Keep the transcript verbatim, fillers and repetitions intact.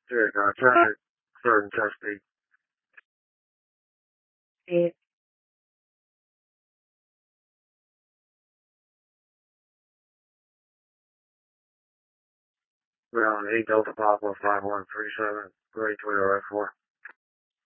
Dude, uh, traffic, third and test speed. Eight. Ground eight Delta Papa five one three seven, grade Toyota F four.